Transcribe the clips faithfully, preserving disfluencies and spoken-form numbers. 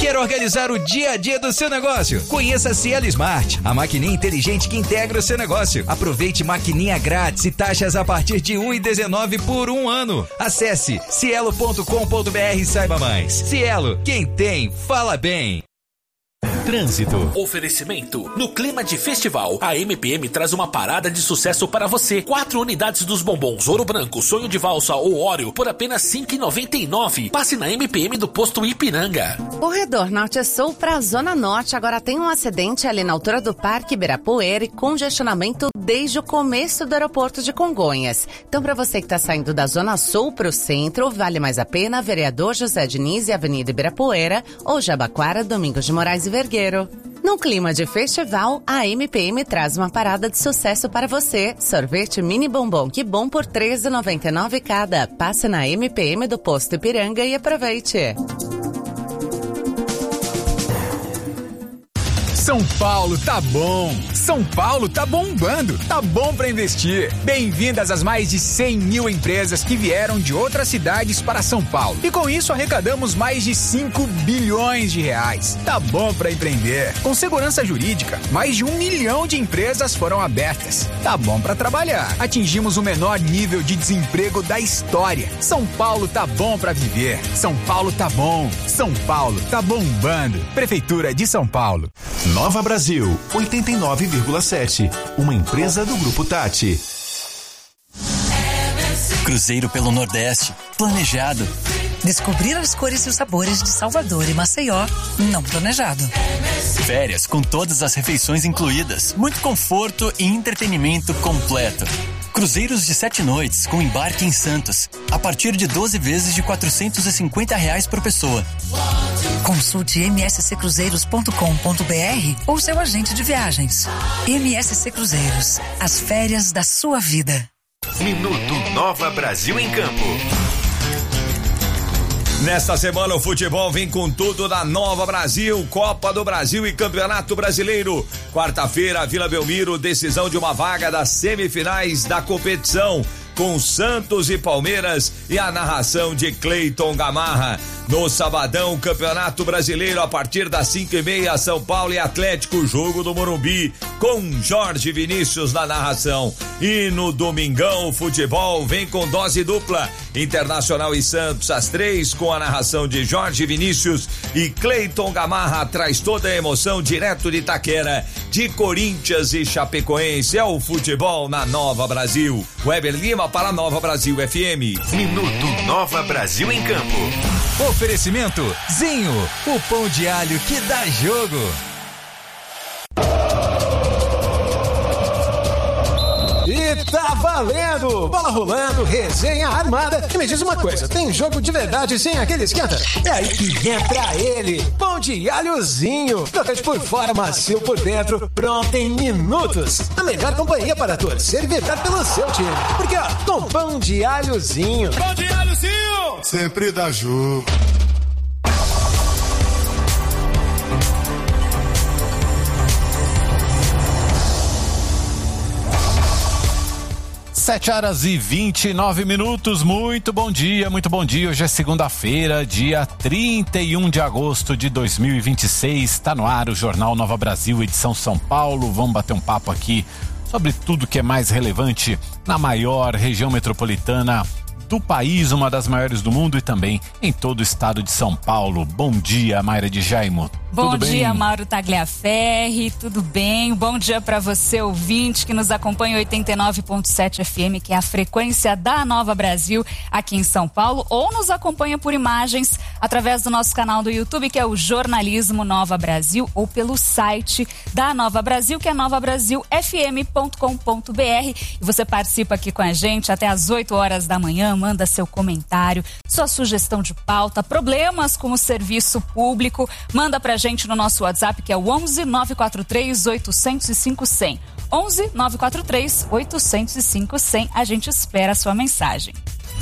Quer organizar o dia a dia do seu negócio? Conheça a Cielo Smart, a maquininha inteligente que integra o seu negócio. Aproveite maquininha grátis e taxas a partir de um real e dezenove centavos por um ano. Acesse cielo ponto com ponto br e saiba mais. Cielo, quem tem, fala bem. Trânsito. Oferecimento. No clima de festival, a M P M traz uma parada de sucesso para você. Quatro unidades dos bombons Ouro Branco, Sonho de Valsa ou Oreo por apenas cinco reais e noventa e nove centavos. Passe na M P M do posto Ipiranga. Corredor Norte-Sul para a Zona Norte agora tem um acidente ali na altura do Parque Ibirapuera e congestionamento desde o começo do aeroporto de Congonhas. Então, para você que está saindo da Zona Sul para o centro, vale mais a pena Vereador José Diniz e Avenida Ibirapuera ou Jabaquara, Domingos de Moraes e Vergueiro. No clima de festival, a M P M traz uma parada de sucesso para você. Sorvete mini bombom que bom por treze reais e noventa e nove centavos cada. Passe na M P M do posto Ipiranga e aproveite. São Paulo tá bom, São Paulo tá bombando, tá bom pra investir. Bem-vindas às mais de cem mil empresas que vieram de outras cidades para São Paulo. E com isso arrecadamos mais de cinco bilhões de reais. Tá bom pra empreender. Com segurança jurídica, mais de um milhão de empresas foram abertas. Tá bom pra trabalhar. Atingimos o menor nível de desemprego da história. São Paulo tá bom pra viver. São Paulo tá bom. São Paulo tá bombando. Prefeitura de São Paulo. Nova Brasil, oitenta e nove vírgula sete. Uma empresa do Grupo Tati. Cruzeiro pelo Nordeste. Planejado. Descobrir as cores e os sabores de Salvador e Maceió. Não planejado. Férias com todas as refeições incluídas. Muito conforto e entretenimento completo. Cruzeiros de sete noites com embarque em Santos. A partir de doze vezes de quatrocentos e cinquenta reais por pessoa. Consulte m s c cruzeiros ponto com ponto b r ou seu agente de viagens. M S C Cruzeiros. As férias da sua vida. Minuto Nova Brasil em Campo. Nesta semana o futebol vem com tudo na Nova Brasil, Copa do Brasil e Campeonato Brasileiro. Quarta-feira, Vila Belmiro, decisão de uma vaga das semifinais da competição, com Santos e Palmeiras e a narração de Cleiton Gamarra. No sabadão, Campeonato Brasileiro, a partir das cinco e meia, São Paulo e Atlético, jogo do Morumbi, com Jorge Vinícius na narração. E no domingão, o futebol vem com dose dupla, Internacional e Santos às três, com a narração de Jorge Vinícius, e Cleiton Gamarra traz toda a emoção direto de Itaquera, de Corinthians e Chapecoense. É o futebol na Nova Brasil. Weber Lima para a Nova Brasil F M. Minuto Nova Brasil em Campo. Oferecimento Zinho, o pão de alho que dá jogo. E tá valendo! Bola rolando, resenha armada. E me diz uma coisa, tem jogo de verdade sem aquele esquenta? É aí que entra ele, pão de alhozinho. Crocante por fora, macio por dentro, pronto em minutos. A melhor companhia para torcer e vibrar pelo seu time. Porque ó, com pão de alhozinho. Pão de alhozinho! Sempre dá jogo. Sete horas e vinte e nove minutos, muito bom dia, muito bom dia. Hoje é segunda-feira, dia trinta e um de agosto de dois mil e vinte e seis. Está no ar o Jornal Nova Brasil, edição São Paulo. Vamos bater um papo aqui sobre tudo que é mais relevante na maior região metropolitana do país, uma das maiores do mundo, e também em todo o estado de São Paulo. Bom dia, Mayra de Jaimo. Bom tudo dia, bem? Mauro Tagliaferri, tudo bem? Bom dia para você, ouvinte, que nos acompanha em oitenta e nove ponto sete F M, que é a frequência da Nova Brasil aqui em São Paulo, ou nos acompanha por imagens através do nosso canal do YouTube, que é o Jornalismo Nova Brasil, ou pelo site da Nova Brasil, que é nova brasil f m ponto com ponto b r. E você participa aqui com a gente até às oito horas da manhã, manda seu comentário, sua sugestão de pauta, problemas com o serviço público, manda pra gente no nosso WhatsApp, que é o onze nove quatro três oito zero cinco zero zero. onze nove quatro três oito zero cinco zero zero. A gente espera a sua mensagem.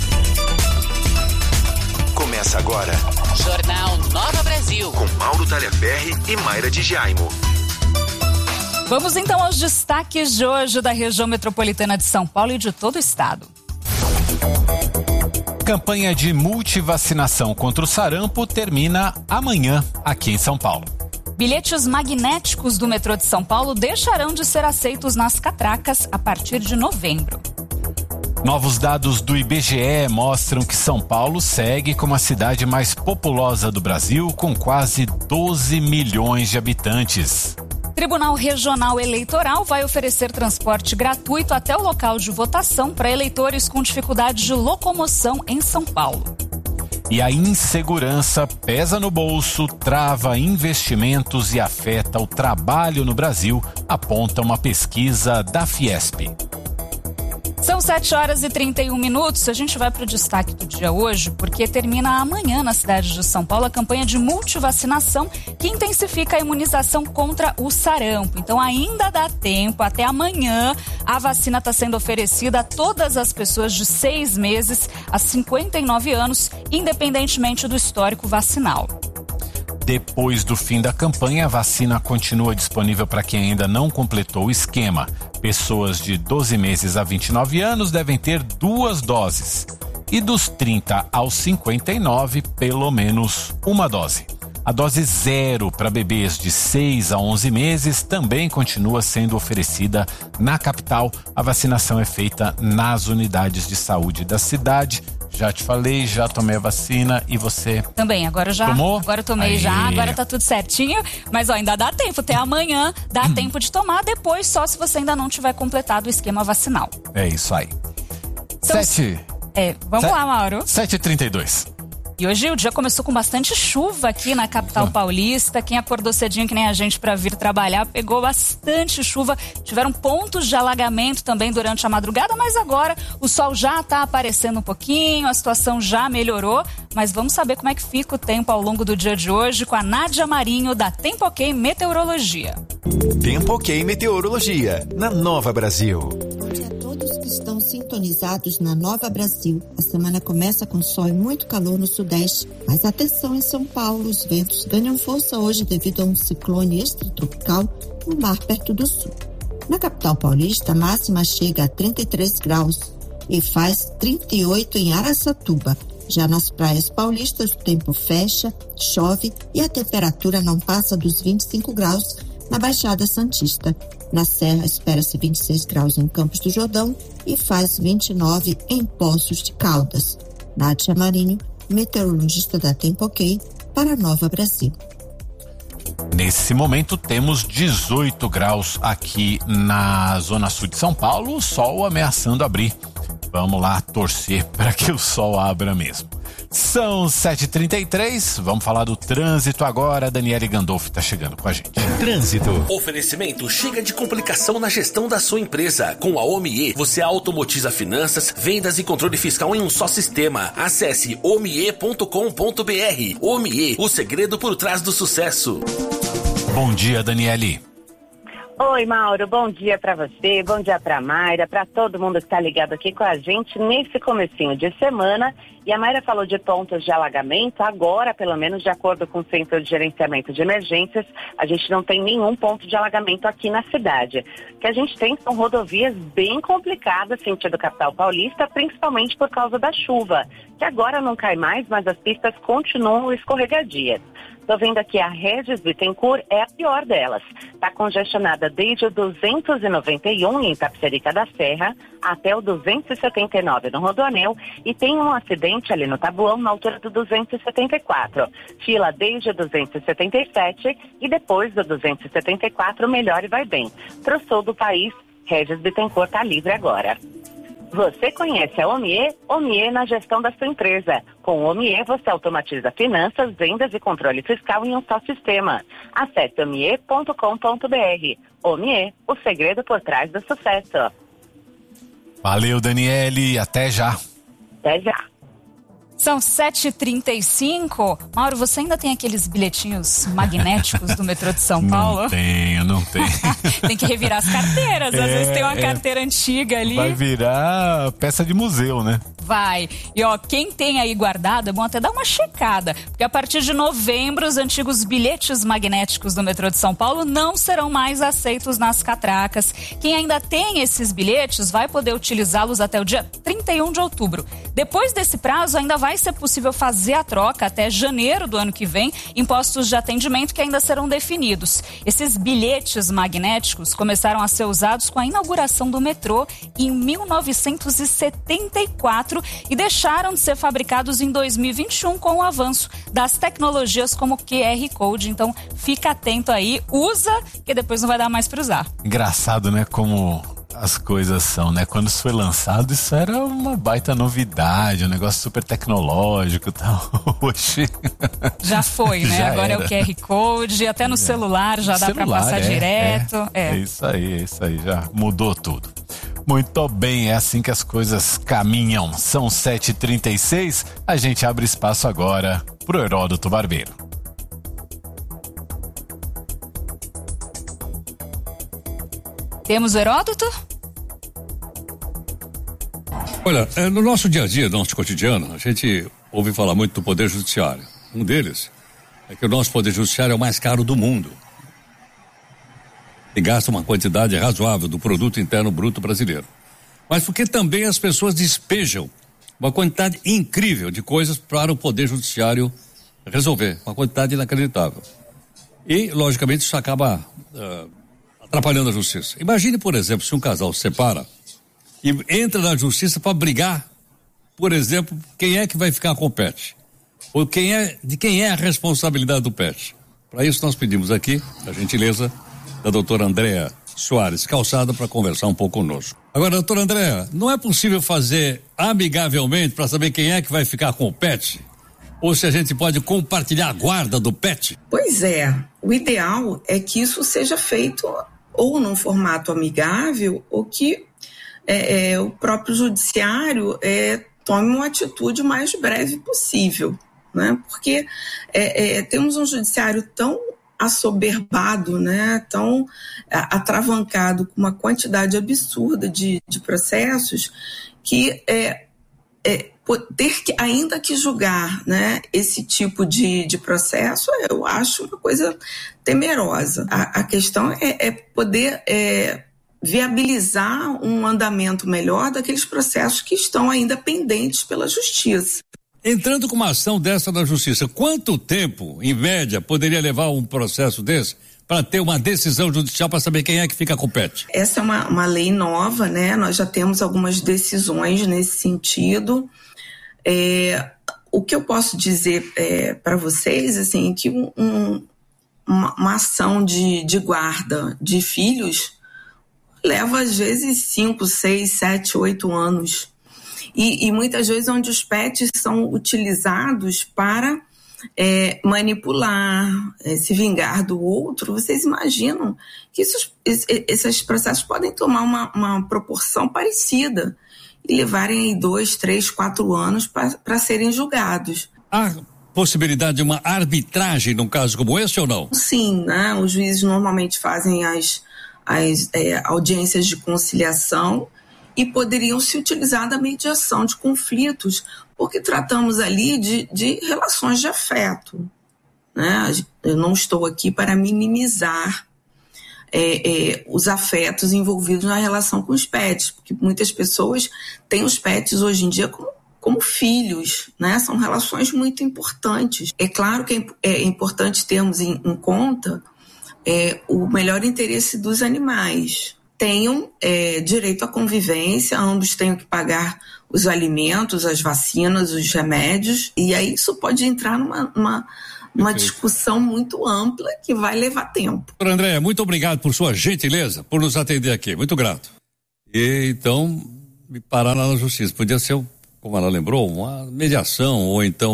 Começa agora Jornal Nova Brasil, com Mauro Tagliaferri e Mayra de Jaimo. Vamos então aos destaques de hoje da região metropolitana de São Paulo e de todo o estado. campanha de multivacinação contra o sarampo termina amanhã aqui em São Paulo. Bilhetes magnéticos do metrô de São Paulo deixarão de ser aceitos nas catracas a partir de novembro. Novos dados do I B G E mostram que São Paulo segue como a cidade mais populosa do Brasil, com quase doze milhões de habitantes. Tribunal Regional Eleitoral vai oferecer transporte gratuito até o local de votação para eleitores com dificuldade de locomoção em São Paulo. E a insegurança pesa no bolso, trava investimentos e afeta o trabalho no Brasil, aponta uma pesquisa da Fiesp. São sete horas e trinta e um minutos. A gente vai para o destaque do dia hoje, porque termina amanhã na cidade de São Paulo a campanha de multivacinação que intensifica a imunização contra o sarampo. Então ainda dá tempo, até amanhã a vacina está sendo oferecida a todas as pessoas de seis meses a cinquenta e nove anos, independentemente do histórico vacinal. Depois do fim da campanha, a vacina continua disponível para quem ainda não completou o esquema. Pessoas de doze meses a vinte e nove anos devem ter duas doses. E dos trinta aos cinquenta e nove, pelo menos uma dose. A dose zero para bebês de seis a onze meses também continua sendo oferecida na capital. A vacinação é feita nas unidades de saúde da cidade. Já te falei, já tomei a vacina e você também, agora já tomou? Agora eu tomei. Aí. Já, agora tá tudo certinho, mas ó, ainda dá tempo, até amanhã dá hum. tempo de tomar, depois só se você ainda não tiver completado o esquema vacinal. É isso aí. Então, Sete. É, vamos Sete, lá, Mauro. sete e trinta e dois. E hoje o dia começou com bastante chuva aqui na capital ah. paulista. Quem acordou cedinho que nem a gente para vir trabalhar pegou bastante chuva. Tiveram pontos de alagamento também durante a madrugada, mas agora o sol já está aparecendo um pouquinho, a situação já melhorou. Mas vamos saber como é que fica o tempo ao longo do dia de hoje com a Nádia Marinho da Tempo Ok Meteorologia. Tempo Ok Meteorologia, na Nova Brasil. Bom dia a todos que estão sintonizados na Nova Brasil. A semana começa com sol e muito calor no sudeste. Mas atenção em São Paulo, os ventos ganham força hoje devido a um ciclone extratropical no mar perto do sul. Na capital paulista, a máxima chega a trinta e três graus e faz trinta e oito em Araçatuba. Já nas praias paulistas, o tempo fecha, chove e a temperatura não passa dos vinte e cinco graus na Baixada Santista. Na Serra, espera-se vinte e seis graus em Campos do Jordão e faz vinte e nove em Poços de Caldas. Nádia Marinho, meteorologista da Tempo Ok, para Nova Brasil. Nesse momento temos dezoito graus aqui na zona sul de São Paulo, o sol ameaçando abrir. Vamos lá torcer para que o sol abra mesmo. São sete e trinta e três, vamos falar do trânsito agora. Daniele Gandolfi está chegando com a gente. Trânsito. Oferecimento chega de complicação na gestão da sua empresa. Com a Omie, você automatiza finanças, vendas e controle fiscal em um só sistema. Acesse omie ponto com ponto br. Omie, o segredo por trás do sucesso. Bom dia, Daniele. Oi, Mauro, bom dia para você, bom dia para Mayra, para todo mundo que está ligado aqui com a gente nesse comecinho de semana. E a Mayra falou de pontos de alagamento. Agora, pelo menos de acordo com o Centro de Gerenciamento de Emergências, a gente não tem nenhum ponto de alagamento aqui na cidade. O que a gente tem são rodovias bem complicadas, sentido capital paulista, principalmente por causa da chuva, que agora não cai mais, mas as pistas continuam escorregadias. Estou vendo aqui a Regis Bittencourt, é a pior delas. Está congestionada desde o duzentos e noventa e um em Itapecerica da Serra até o duzentos e setenta e nove no Rodoanel e tem um acidente ali no Tabuão na altura do duzentos e setenta e quatro. Fila desde o duzentos e setenta e sete e depois do duzentos e setenta e quatro melhor e vai bem. Pro sul do país, Regis Bittencourt está livre agora. Você conhece a Omie? Omie na gestão da sua empresa. Com o Omie, você automatiza finanças, vendas e controle fiscal em um só sistema. Acesse omie ponto com ponto br. Omie, o segredo por trás do sucesso. Valeu, Daniele. Até já. Até já. São sete e trinta e cinco. Mauro, você ainda tem aqueles bilhetinhos magnéticos do metrô de São Paulo? Não tenho, não tenho. Tem que revirar as carteiras. Às é, vezes tem uma é, carteira antiga ali. Vai virar peça de museu, né? Vai. E ó, quem tem aí guardado, é bom até dar uma checada, porque a partir de novembro, os antigos bilhetes magnéticos do metrô de São Paulo não serão mais aceitos nas catracas. Quem ainda tem esses bilhetes vai poder utilizá-los até o dia trinta e um de outubro. Depois desse prazo, ainda vai ser possível fazer a troca até janeiro do ano que vem em postos de atendimento que ainda serão definidos. Esses bilhetes magnéticos começaram a ser usados com a inauguração do metrô em mil novecentos e setenta e quatro e deixaram de ser fabricados em dois mil e vinte e um com o avanço das tecnologias como Q R Code. Então, fica atento aí, usa, que depois não vai dar mais para usar. Engraçado, né? Como as coisas são, né? Quando isso foi lançado, isso era uma baita novidade, um negócio super tecnológico e tal. Hoje... Já foi, né? Já Agora era. é o Q R Code, até no é. celular já dá para passar é, direto. É, é. é isso aí, é isso aí, já mudou tudo. Muito bem, é assim que as coisas caminham. São sete e trinta e seis, a gente abre espaço agora pro Heródoto Barbeiro. Temos o Heródoto? Olha, no nosso dia a dia, no nosso cotidiano, a gente ouve falar muito do Poder Judiciário. Um deles é que o nosso Poder Judiciário é o mais caro do mundo. E gasta uma quantidade razoável do produto interno bruto brasileiro. Mas porque também as pessoas despejam uma quantidade incrível de coisas para o Poder Judiciário resolver, uma quantidade inacreditável. E, logicamente, isso acaba uh, atrapalhando a justiça. Imagine, por exemplo, se um casal se separa e entra na justiça para brigar, por exemplo, quem é que vai ficar com o pet? Ou quem é, de quem é a responsabilidade do pet? Para isso nós pedimos aqui a gentileza da doutora Andréa Soares Calçada para conversar um pouco conosco. Agora, doutora Andréa, não é possível fazer amigavelmente para saber quem é que vai ficar com o pet? Ou se a gente pode compartilhar a guarda do pet? Pois é, o ideal é que isso seja feito ou num formato amigável ou que é, é, o próprio judiciário é, tome uma atitude o mais breve possível, né? Porque é, é, temos um judiciário tão assoberbado, né, tão atravancado com uma quantidade absurda de, de processos que é, é, ter que, ainda que julgar, né, esse tipo de, de processo, eu acho uma coisa temerosa. A, a questão é, é poder é, viabilizar um andamento melhor daqueles processos que estão ainda pendentes pela justiça. Entrando com uma ação dessa na justiça, quanto tempo, em média, poderia levar um processo desse para ter uma decisão judicial para saber quem é que fica com o pet? Essa é uma, uma lei nova, né? Nós já temos algumas decisões nesse sentido. É, o que eu posso dizer é, para vocês, assim, que um, um, uma, uma ação de, de guarda de filhos leva, às vezes, cinco, seis, sete, oito anos. E, e muitas vezes onde os pets são utilizados para é, manipular, é, se vingar do outro. Vocês imaginam que esses, esses processos podem tomar uma, uma proporção parecida e levarem aí dois, três, quatro anos para serem julgados. Há possibilidade de uma arbitragem num caso como esse ou não? Sim, né? Os juízes normalmente fazem as, as é, audiências de conciliação e poderiam se utilizar da mediação de conflitos, porque tratamos ali de, de relações de afeto, né? Eu não estou aqui para minimizar é, é, os afetos envolvidos na relação com os pets, porque muitas pessoas têm os pets hoje em dia como, como filhos, né? São relações muito importantes. É claro que é, é importante termos em, em conta é, o melhor interesse dos animais. Tenham é, direito à convivência, ambos tenham que pagar os alimentos, as vacinas, os remédios, e aí isso pode entrar numa, numa, numa discussão muito ampla que vai levar tempo. Doutora Andréa, muito obrigado por sua gentileza, por nos atender aqui, muito grato. E então, me parar na justiça, podia ser, como ela lembrou, uma mediação, ou então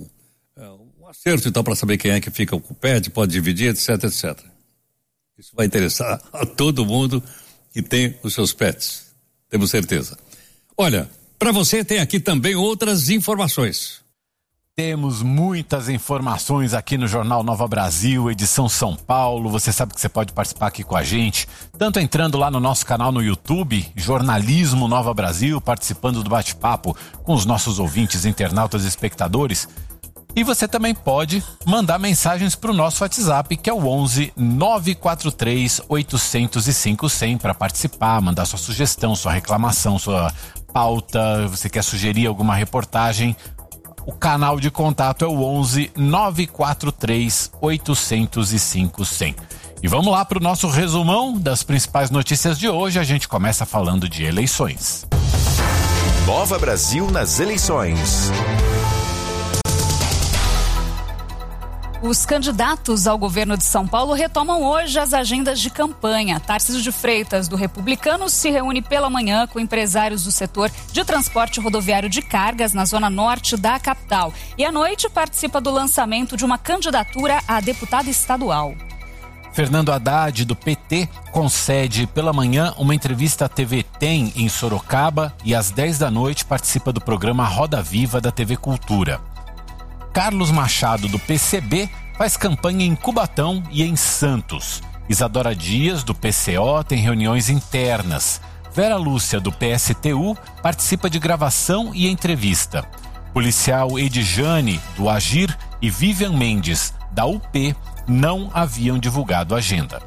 um acerto então para saber quem é que fica com o pet, pode dividir, etc, etcétera. Isso vai interessar a todo mundo que tem os seus pets, temos certeza. Olha, para você tem aqui também outras informações. Temos muitas informações aqui no Jornal Nova Brasil, edição São Paulo. Você sabe que você pode participar aqui com a gente, tanto entrando lá no nosso canal no YouTube, Jornalismo Nova Brasil, participando do bate-papo com os nossos ouvintes, internautas e espectadores. E você também pode mandar mensagens para o nosso WhatsApp, que é o onze nove quatro três oito zero cinco zero zero para participar, mandar sua sugestão, sua reclamação, sua pauta, você quer sugerir alguma reportagem. O canal de contato é o onze nove quatro três oito zero cinco zero. E vamos lá para o nosso resumão das principais notícias de hoje. A gente começa falando de eleições. Nova Brasil nas eleições. Os candidatos ao governo de São Paulo retomam hoje as agendas de campanha. Tarcísio de Freitas, do Republicanos, se reúne pela manhã com empresários do setor de transporte rodoviário de cargas na zona norte da capital. E à noite participa do lançamento de uma candidatura a deputado estadual. Fernando Haddad, do P T, concede pela manhã uma entrevista à T V Tem em Sorocaba e às dez da noite participa do programa Roda Viva da T V Cultura. Carlos Machado, do P C B, faz campanha em Cubatão e em Santos. Isadora Dias, do P C O, tem reuniões internas. Vera Lúcia, do P S T U, participa de gravação e entrevista. Policial Edjane, do Agir, e Vivian Mendes, da U P, não haviam divulgado a agenda.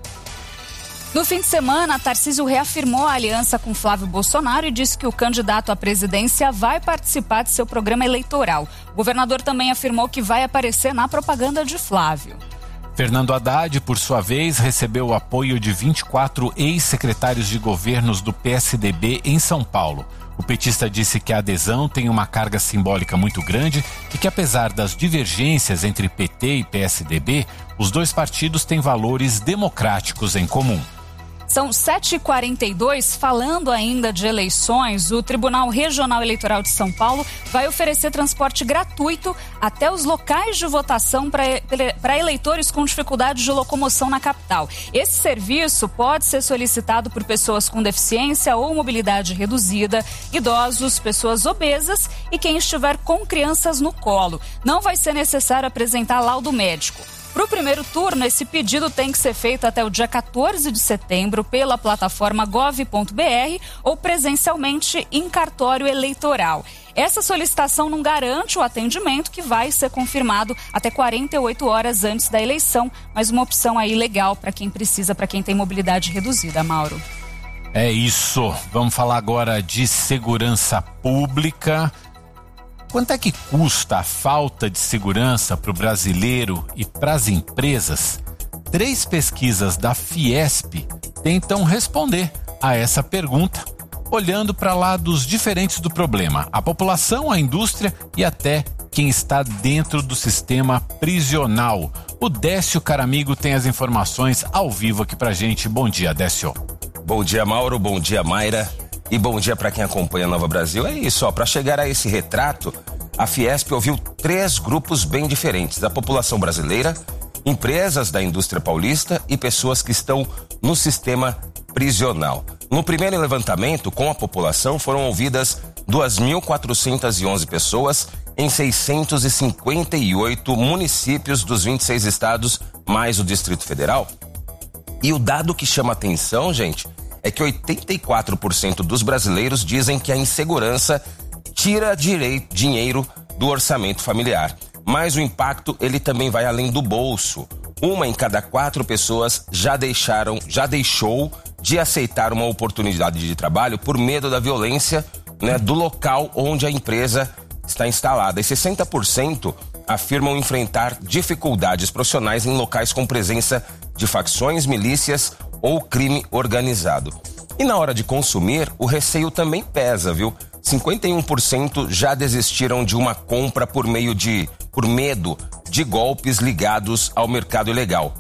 No fim de semana, Tarcísio reafirmou a aliança com Flávio Bolsonaro e disse que o candidato à presidência vai participar de seu programa eleitoral. O governador também afirmou que vai aparecer na propaganda de Flávio. Fernando Haddad, por sua vez, recebeu o apoio de vinte e quatro ex-secretários de governos do P S D B em São Paulo. O petista disse que a adesão tem uma carga simbólica muito grande e que, apesar das divergências entre P T e P S D B, os dois partidos têm valores democráticos em comum. São sete e quarenta e dois, falando ainda de eleições, o Tribunal Regional Eleitoral de São Paulo vai oferecer transporte gratuito até os locais de votação para eleitores com dificuldade de locomoção na capital. Esse serviço pode ser solicitado por pessoas com deficiência ou mobilidade reduzida, idosos, pessoas obesas e quem estiver com crianças no colo. Não vai ser necessário apresentar laudo médico. Para o primeiro turno, esse pedido tem que ser feito até o dia quatorze de setembro pela plataforma gov ponto br ou presencialmente em cartório eleitoral. Essa solicitação não garante o atendimento, que vai ser confirmado até quarenta e oito horas antes da eleição, mas uma opção aí legal para quem precisa, para quem tem mobilidade reduzida, Mauro. É isso. Vamos falar agora de segurança pública. Quanto é que custa a falta de segurança para o brasileiro e para as empresas? Três pesquisas da Fiesp tentam responder a essa pergunta, olhando para lados diferentes do problema: a população, a indústria e até quem está dentro do sistema prisional. O Décio Caramigo tem as informações ao vivo aqui pra gente. Bom dia, Décio. Bom dia, Mauro. Bom dia, Mayra. E bom dia para quem acompanha a Nova Brasil. É isso, ó, para chegar a esse retrato, a Fiesp ouviu três grupos bem diferentes: da população brasileira, empresas da indústria paulista e pessoas que estão no sistema prisional. No primeiro levantamento, com a população, foram ouvidas duas mil quatrocentas e onze pessoas em seiscentos e cinquenta e oito municípios dos vinte e seis estados, mais o Distrito Federal. E o dado que chama atenção, gente, é que oitenta e quatro por cento dos brasileiros dizem que a insegurança tira direito, dinheiro do orçamento familiar. Mas o impacto, ele também vai além do bolso. Uma em cada quatro pessoas já deixaram, já deixou de aceitar uma oportunidade de trabalho por medo da violência, né, do local onde a empresa está instalada. E sessenta por cento afirmam enfrentar dificuldades profissionais em locais com presença de facções, milícias ou crime organizado. E na hora de consumir, o receio também pesa, viu? cinquenta e um por cento já desistiram de uma compra por meio de, por medo de golpes ligados ao mercado ilegal.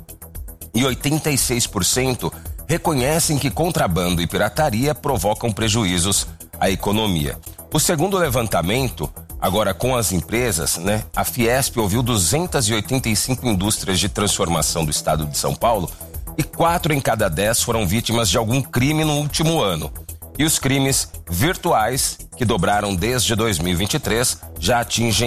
E oitenta e seis por cento reconhecem que contrabando e pirataria provocam prejuízos à economia. O segundo levantamento, agora com as empresas, né? A Fiesp ouviu duzentas e oitenta e cinco indústrias de transformação do estado de São Paulo e quatro em cada dez foram vítimas de algum crime no último ano. E os crimes virtuais, que dobraram desde dois mil e vinte e três, já atingem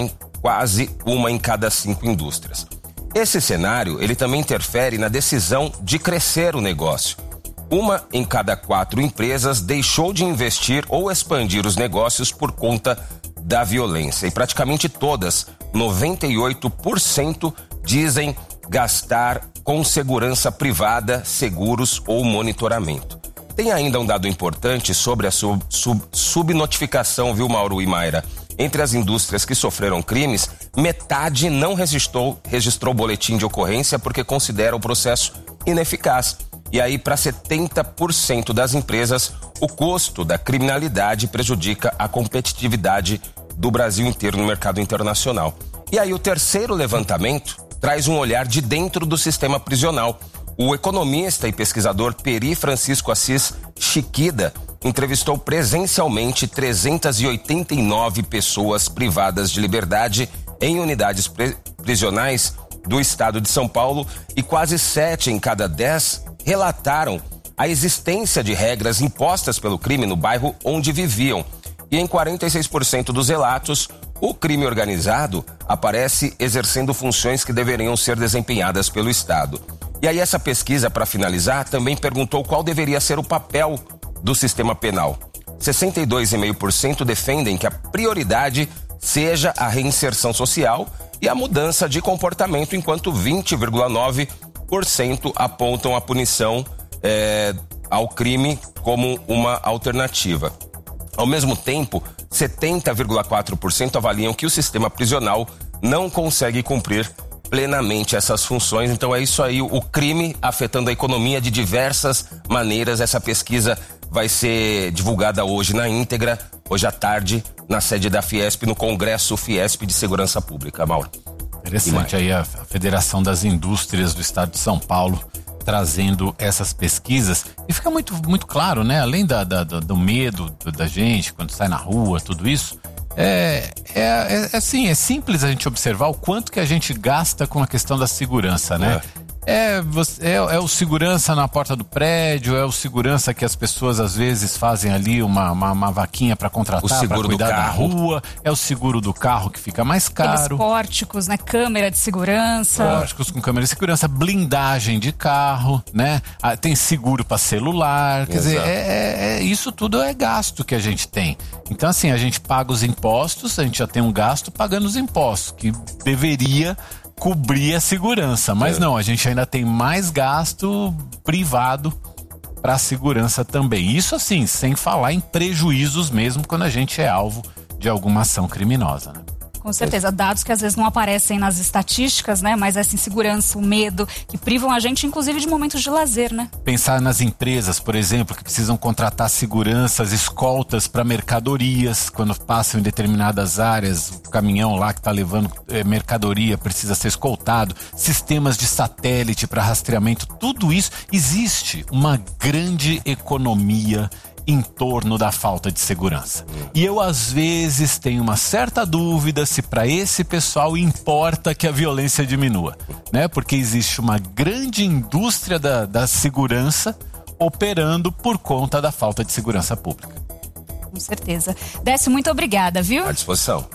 quase uma em cada cinco indústrias. Esse cenário, ele também interfere na decisão de crescer o negócio. Uma em cada quatro empresas deixou de investir ou expandir os negócios por conta da violência. E praticamente todas, noventa e oito por cento, dizem gastar com segurança privada, seguros ou monitoramento. Tem ainda um dado importante sobre a sub, sub, subnotificação, viu, Mauro e Mayra? Entre as indústrias que sofreram crimes, metade não registrou, registrou boletim de ocorrência porque considera o processo ineficaz. E aí, para setenta por cento das empresas, o custo da criminalidade prejudica a competitividade do Brasil inteiro no mercado internacional. E aí, o terceiro levantamento traz um olhar de dentro do sistema prisional. O economista e pesquisador Peri Francisco Assis Chiquida entrevistou presencialmente trezentas e oitenta e nove pessoas privadas de liberdade em unidades prisionais do estado de São Paulo e quase sete em cada dez relataram a existência de regras impostas pelo crime no bairro onde viviam. E em quarenta e seis por cento dos relatos, o crime organizado aparece exercendo funções que deveriam ser desempenhadas pelo Estado. E aí essa pesquisa, para finalizar, também perguntou qual deveria ser o papel do sistema penal. sessenta e dois vírgula cinco por cento defendem que a prioridade seja a reinserção social e a mudança de comportamento, enquanto vinte vírgula nove por cento apontam a punição é, ao crime como uma alternativa. Ao mesmo tempo, setenta vírgula quatro por cento avaliam que o sistema prisional não consegue cumprir plenamente essas funções. Então é isso aí, o crime afetando a economia de diversas maneiras. Essa pesquisa vai ser divulgada hoje na íntegra, hoje à tarde, na sede da Fiesp, no Congresso Fiesp de Segurança Pública. Mauro. Interessante aí a, a Federação das Indústrias do Estado de São Paulo trazendo essas pesquisas. E fica muito, muito claro, né? Além da, da, do medo da gente quando sai na rua, tudo isso, é, é, é assim, é simples a gente observar o quanto que a gente gasta com a questão da segurança, né? É. É, você, é, é o segurança na porta do prédio, é o segurança que as pessoas às vezes fazem ali uma, uma, uma vaquinha para contratar, para cuidar da rua, é o seguro do carro que fica mais caro. Aqueles pórticos, né? Câmera de segurança. Pórticos com câmera de segurança, blindagem de carro, né? Ah, tem seguro para celular, quer Exato. dizer, é, é, é, isso tudo é gasto que a gente tem. Então assim, a gente paga os impostos, a gente já tem um gasto pagando os impostos, que deveria cobrir a segurança, mas é. não, a gente ainda tem mais gasto privado para a segurança também. Isso assim, sem falar em prejuízos mesmo quando a gente é alvo de alguma ação criminosa, né? Com certeza, dados que às vezes não aparecem nas estatísticas, né? Mas essa insegurança, o medo, que privam a gente inclusive de momentos de lazer, né? Pensar nas empresas, por exemplo, que precisam contratar seguranças, escoltas para mercadorias, quando passam em determinadas áreas, o caminhão lá que está levando é, mercadoria precisa ser escoltado, sistemas de satélite para rastreamento, tudo isso. Existe uma grande economia em torno da falta de segurança. E eu às vezes tenho uma certa dúvida se para esse pessoal importa que a violência diminua, né? Porque existe uma grande indústria da, da segurança operando por conta da falta de segurança pública. Com certeza. Décio, muito obrigada, viu? À disposição.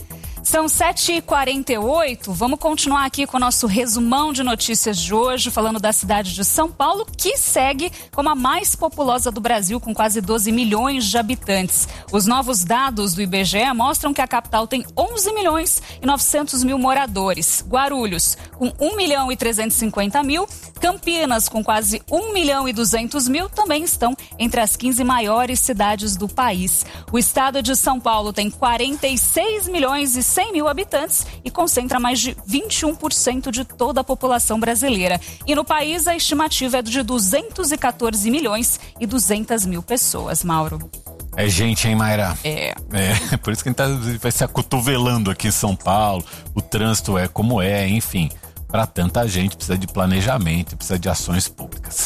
São sete e quarenta e oito, vamos continuar aqui com o nosso resumão de notícias de hoje, falando da cidade de São Paulo, que segue como a mais populosa do Brasil, com quase doze milhões de habitantes. Os novos dados do I B G E mostram que a capital tem onze milhões e novecentos mil moradores. Guarulhos, com um milhão e trezentos e cinquenta mil. Campinas, com quase um milhão e duzentos mil, também estão entre as quinze maiores cidades do país. O estado de São Paulo tem quarenta e seis milhões e cem mil habitantes e concentra mais de vinte e um por cento de toda a população brasileira. E no país, a estimativa é de duzentos e quatorze milhões e duzentas mil pessoas, Mauro. É gente, hein, Mayra? É. É, por isso que a gente tá, vai se acotovelando aqui em São Paulo. O trânsito é como é, enfim. Para tanta gente, precisa de planejamento, precisa de ações públicas.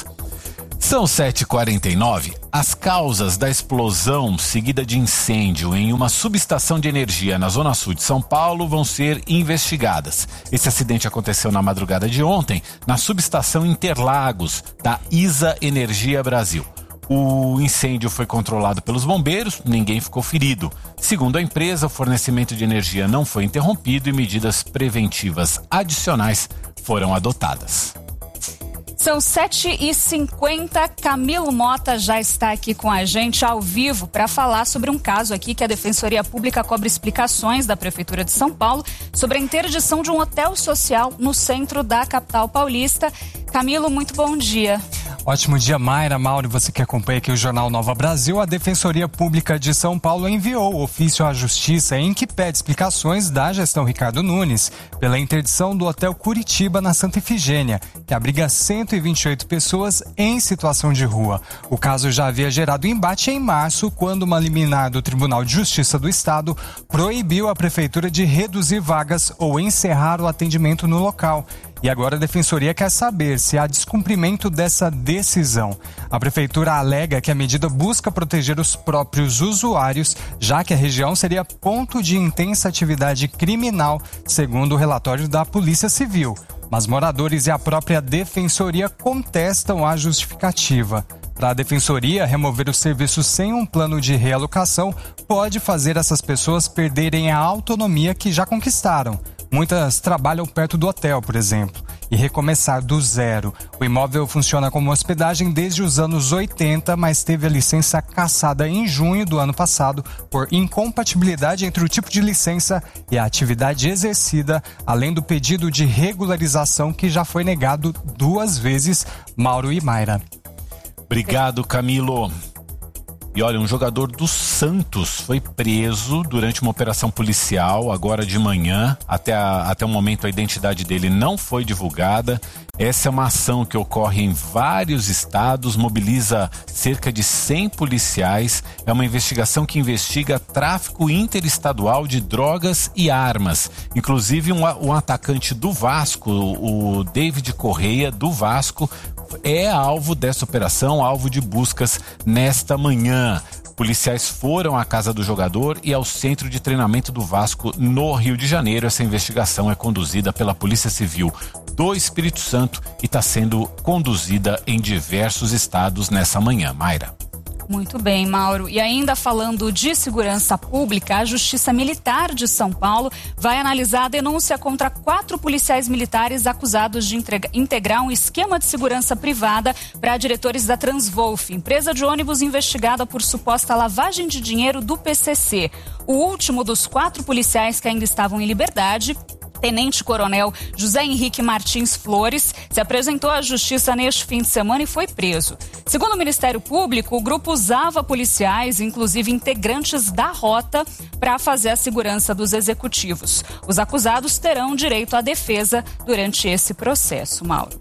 São sete e quarenta e nove. As causas da explosão seguida de incêndio em uma subestação de energia na zona sul de São Paulo vão ser investigadas. Esse acidente aconteceu na madrugada de ontem, na subestação Interlagos, da Isa Energia Brasil. O incêndio foi controlado pelos bombeiros, ninguém ficou ferido. Segundo a empresa, o fornecimento de energia não foi interrompido e medidas preventivas adicionais foram adotadas. São sete e cinquenta, Camilo Mota já está aqui com a gente ao vivo para falar sobre um caso aqui que a Defensoria Pública cobra explicações da Prefeitura de São Paulo sobre a interdição de um hotel social no centro da capital paulista. Camilo, muito bom dia. Ótimo dia, Mayra, Mauro, você que acompanha aqui o Jornal Nova Brasil. A Defensoria Pública de São Paulo enviou ofício à Justiça em que pede explicações da gestão Ricardo Nunes pela interdição do Hotel Curitiba na Santa Efigênia, que abriga cento e vinte e oito pessoas em situação de rua. O caso já havia gerado embate em março, quando uma liminar do Tribunal de Justiça do Estado proibiu a Prefeitura de reduzir vagas ou encerrar o atendimento no local. E agora a Defensoria quer saber se há descumprimento dessa decisão. A Prefeitura alega que a medida busca proteger os próprios usuários, já que a região seria ponto de intensa atividade criminal, segundo o relatório da Polícia Civil. Mas moradores e a própria Defensoria contestam a justificativa. Para a Defensoria, remover os serviços sem um plano de realocação pode fazer essas pessoas perderem a autonomia que já conquistaram. Muitas trabalham perto do hotel, por exemplo, e recomeçar do zero. O imóvel funciona como hospedagem desde os anos oitenta, mas teve a licença cassada em junho do ano passado por incompatibilidade entre o tipo de licença e a atividade exercida, além do pedido de regularização que já foi negado duas vezes. Mauro e Mayra. Obrigado, Camilo. E olha, um jogador do Santos foi preso durante uma operação policial agora de manhã. Até, a, até o momento a identidade dele não foi divulgada. Essa é uma ação que ocorre em vários estados, mobiliza cerca de cem policiais. É uma investigação que investiga tráfico interestadual de drogas e armas. Inclusive um, um atacante do Vasco, o David Correia do Vasco, é alvo dessa operação, alvo de buscas nesta manhã. Policiais foram à casa do jogador e ao centro de treinamento do Vasco no Rio de Janeiro. Essa investigação é conduzida pela Polícia Civil do Espírito Santo e está sendo conduzida em diversos estados nessa manhã. Mayra. Muito bem, Mauro. E ainda falando de segurança pública, a Justiça Militar de São Paulo vai analisar a denúncia contra quatro policiais militares acusados de entrega, integrar um esquema de segurança privada para diretores da Transwolf, empresa de ônibus investigada por suposta lavagem de dinheiro do P C C. O último dos quatro policiais que ainda estavam em liberdade, Tenente-Coronel José Henrique Martins Flores, se apresentou à Justiça neste fim de semana e foi preso. Segundo o Ministério Público, o grupo usava policiais, inclusive integrantes da rota, para fazer a segurança dos executivos. Os acusados terão direito à defesa durante esse processo, Mauro.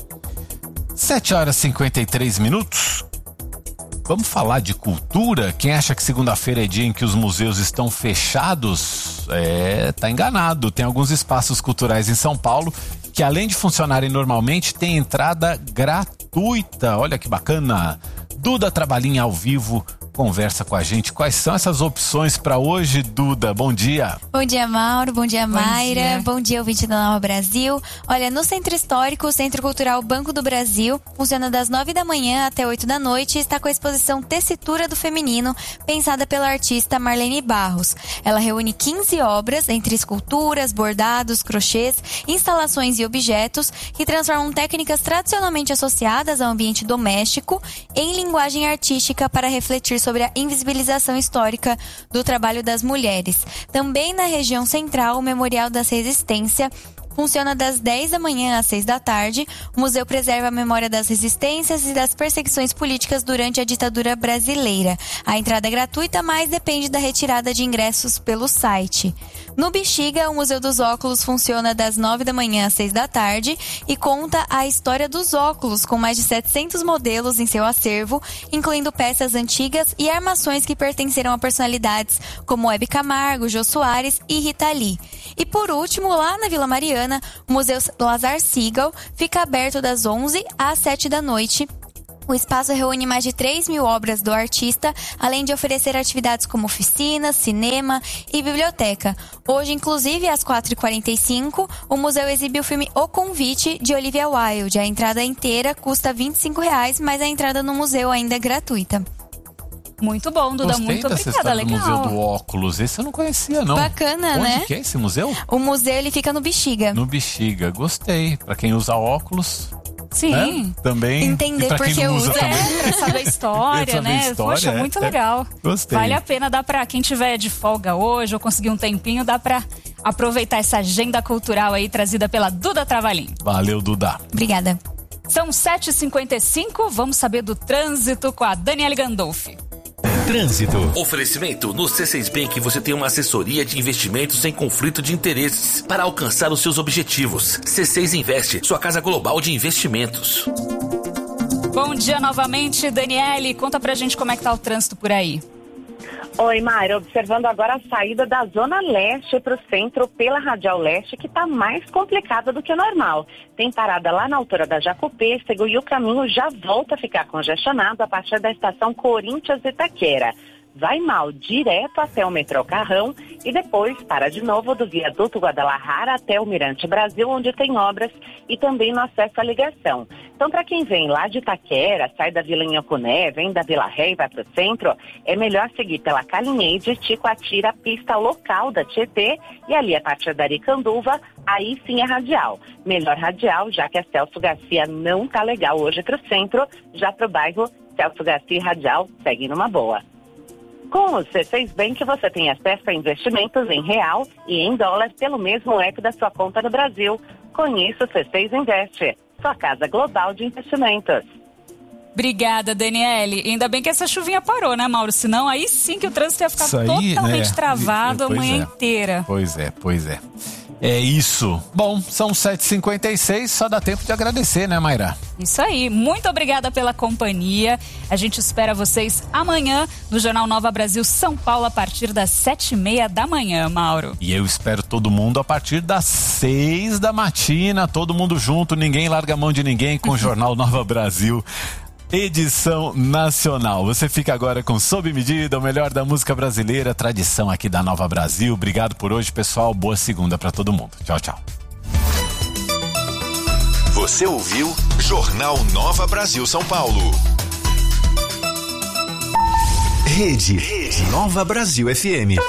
sete horas e cinquenta e três minutos. Vamos falar de cultura? Quem acha que segunda-feira é dia em que os museus estão fechados, é, tá enganado. Tem alguns espaços culturais em São Paulo que, além de funcionarem normalmente, tem entrada gratuita. Olha que bacana. Duda Trabalhinha ao vivo conversa com a gente. Quais são essas opções para hoje, Duda? Bom dia. Bom dia, Mauro. Bom dia, Mayra. Bom dia, Bom dia ouvinte da Nova Brasil. Olha, no Centro Histórico, o Centro Cultural Banco do Brasil, funciona das nove da manhã até oito da noite e está com a exposição Tessitura do Feminino, pensada pela artista Marlene Barros. Ela reúne quinze obras, entre esculturas, bordados, crochês, instalações e objetos que transformam técnicas tradicionalmente associadas ao ambiente doméstico em linguagem artística para refletir sobre a invisibilização histórica do trabalho das mulheres. Também na região central, o Memorial da Resistência funciona das dez da manhã às seis da tarde. O museu preserva a memória das resistências e das perseguições políticas durante a ditadura brasileira. A entrada é gratuita, mas depende da retirada de ingressos pelo site. No Bexiga, o Museu dos Óculos funciona das nove da manhã às seis da tarde e conta a história dos óculos, com mais de setecentos modelos em seu acervo, incluindo peças antigas e armações que pertenceram a personalidades como Hebe Camargo, Jô Soares e Rita Lee. E por último, lá na Vila Mariana, o Museu Lazar Segal fica aberto das onze às sete da noite O espaço reúne mais de três mil obras do artista, além de oferecer atividades como oficinas, cinema e biblioteca. Hoje, inclusive, às quatro e quarenta e cinco, o museu exibe o filme O Convite, de Olivia Wilde. A entrada inteira custa vinte e cinco reais, mas a entrada no museu ainda é gratuita. Muito bom, Duda. Gostei Muito dessa obrigada, história do legal. Museu do Óculos. Esse eu não conhecia, não. Bacana, Onde né? que é esse museu? O museu, ele fica no Bexiga. No Bexiga. Gostei. Pra quem usa óculos... Sim. Né? Também. Entender e pra porque quem não usa usa. também. É, pra saber a história, saber né? história, Poxa, é, muito é. legal. Gostei. Vale a pena, dá pra quem tiver de folga hoje ou conseguir um tempinho, dá pra aproveitar essa agenda cultural aí trazida pela Duda Travalim. Valeu, Duda. Obrigada. São sete e cinquenta e cinco, vamos saber do trânsito com a Daniele Gandolfi. Trânsito. Oferecimento: no C seis Bank você tem uma assessoria de investimentos sem conflito de interesses para alcançar os seus objetivos. C seis Investe, sua casa global de investimentos. Bom dia novamente, Daniele. Conta pra gente como é que tá o trânsito por aí. Oi, Mayra. Observando agora a saída da Zona Leste para o centro pela Radial Leste, que está mais complicada do que o normal. Tem parada lá na altura da Jacopêssego e o caminho já volta a ficar congestionado a partir da estação Corinthians Itaquera. Vai mal direto até o metrô Carrão e depois para de novo do viaduto Guadalajara até o Mirante Brasil, onde tem obras, e também no acesso à ligação. Então, para quem vem lá de Itaquera, sai da Vila Inhocuné, vem da Vila Ré e vai para o centro, é melhor seguir pela Calinheide, Ticoatira, pista local da Tietê, e ali a partir da Aricanduva, aí sim é radial. Melhor radial, já que a Celso Garcia não tá legal hoje para o centro, já para o bairro Celso Garcia e radial seguem numa boa. Com o C seis Bank, você tem acesso a investimentos em real e em dólar pelo mesmo app da sua conta no Brasil. Conheça o C seis Investe, sua casa global de investimentos. Obrigada, Daniele. Ainda bem que essa chuvinha parou, né, Mauro? Senão aí sim que o trânsito ia ficar Isso aí, totalmente né? travado a Pois manhã é. inteira. Pois é, pois é. É isso. Bom, são sete e cinquenta e seis, só dá tempo de agradecer, né, Mayra? Isso aí. Muito obrigada pela companhia. A gente espera vocês amanhã no Jornal Nova Brasil São Paulo a partir das sete e meia da manhã, Mauro. E eu espero todo mundo a partir das seis da matina, todo mundo junto, ninguém larga a mão de ninguém com o Jornal Nova Brasil. Edição nacional. Você fica agora com Sob Medida, o melhor da música brasileira, tradição aqui da Nova Brasil. Obrigado por hoje, pessoal. Boa segunda pra todo mundo. Tchau, tchau. Você ouviu Jornal Nova Brasil São Paulo. Rede, Rede Nova Brasil F M.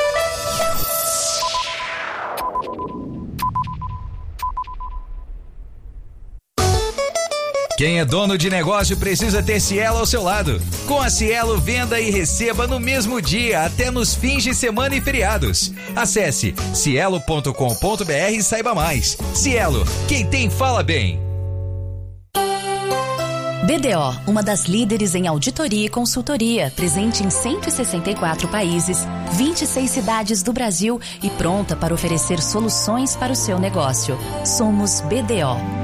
Quem é dono de negócio precisa ter Cielo ao seu lado. Com a Cielo, venda e receba no mesmo dia, até nos fins de semana e feriados. Acesse cielo ponto com ponto br e saiba mais. Cielo, quem tem fala bem. B D O, uma das líderes em auditoria e consultoria, presente em cento e sessenta e quatro países, vinte e seis cidades do Brasil e pronta para oferecer soluções para o seu negócio. Somos B D O.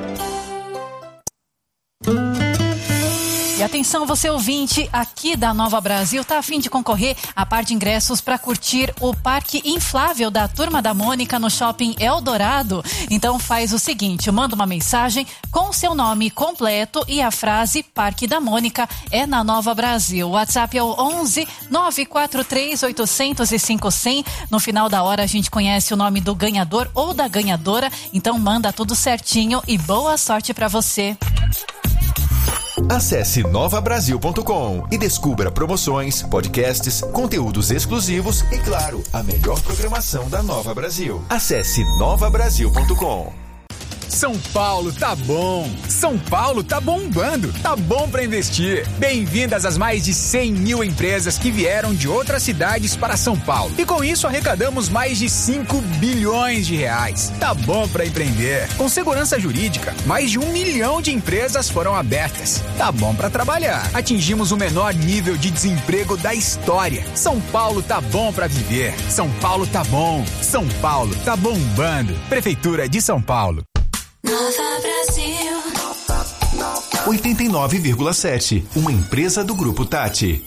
E atenção, você ouvinte aqui da Nova Brasil, tá a fim de concorrer a par de ingressos para curtir o parque inflável da Turma da Mônica no Shopping Eldorado? Então faz o seguinte, manda uma mensagem com seu nome completo e a frase Parque da Mônica é na Nova Brasil. O WhatsApp é o onze nove quatro três oito zero zero cinco zero zero. No final da hora a gente conhece o nome do ganhador ou da ganhadora, então manda tudo certinho e boa sorte para você. Acesse nova brasil ponto com e descubra promoções, podcasts, conteúdos exclusivos e, claro, a melhor programação da Nova Brasil. Acesse nova brasil ponto com. São Paulo tá bom, São Paulo tá bombando, tá bom pra investir. Bem-vindas às mais de cem mil empresas que vieram de outras cidades para São Paulo. E com isso arrecadamos mais de cinco bilhões de reais. Tá bom pra empreender. Com segurança jurídica, mais de um milhão de empresas foram abertas. Tá bom pra trabalhar. Atingimos o menor nível de desemprego da história. São Paulo tá bom pra viver. São Paulo tá bom. São Paulo tá bombando. Prefeitura de São Paulo. Nova Brasil. oitenta e nove vírgula sete, uma empresa do Grupo Tati.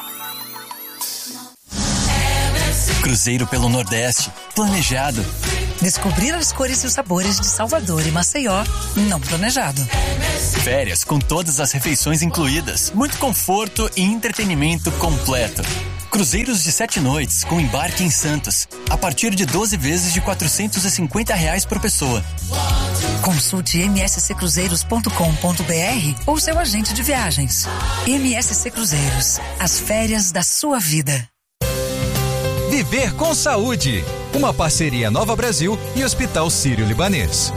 Cruzeiro pelo Nordeste, planejado, Descobrir as cores e os sabores de Salvador e Maceió, não planejado. Férias com todas as refeições incluídas, muito conforto e entretenimento completo. Cruzeiros de sete noites com embarque em Santos, a partir de doze vezes de quatrocentos e cinquenta reais por pessoa. Consulte m s c cruzeiros ponto com ponto b r ou seu agente de viagens. M S C Cruzeiros, as férias da sua vida. Viver com Saúde, uma parceria Nova Brasil e Hospital Sírio-Libanês.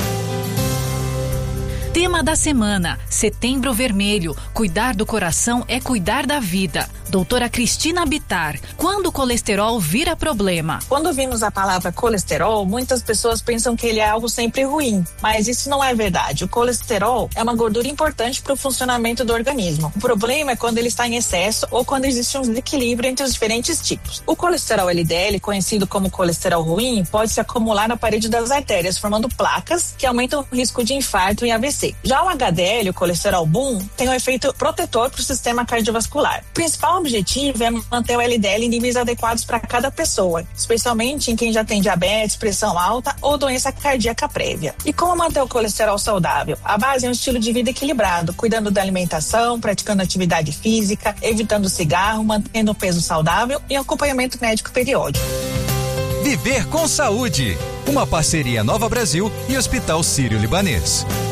Tema da semana, Setembro Vermelho. Cuidar do coração é cuidar da vida. Doutora Cristina Bittar, quando o colesterol vira problema? Quando ouvimos a palavra colesterol, muitas pessoas pensam que ele é algo sempre ruim, mas isso não é verdade. O colesterol é uma gordura importante para o funcionamento do organismo. O problema é quando ele está em excesso ou quando existe um desequilíbrio entre os diferentes tipos. O colesterol L D L, conhecido como colesterol ruim, pode se acumular na parede das artérias, formando placas que aumentam o risco de infarto e A V C. Já o H D L, o colesterol bom, tem um efeito protetor para o sistema cardiovascular. O principal objetivo é manter o L D L em níveis adequados para cada pessoa, especialmente em quem já tem diabetes, pressão alta ou doença cardíaca prévia. E como manter o colesterol saudável? A base é um estilo de vida equilibrado, cuidando da alimentação, praticando atividade física, evitando cigarro, mantendo o peso saudável e acompanhamento médico periódico. Viver com Saúde, uma parceria Nova Brasil e Hospital Sírio-Libanês.